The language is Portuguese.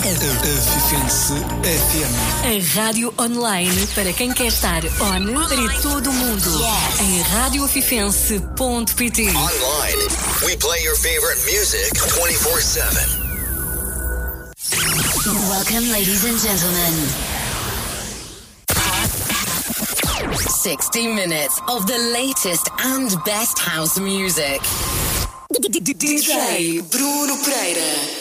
Fifense FM. A rádio online para quem quer estar on para todo o mundo. Em radiofifense.pt. Online, we play your favorite music 24/7. Welcome, ladies and gentlemen. 60 minutes of the latest and best house music. DJ Bruno Pereira.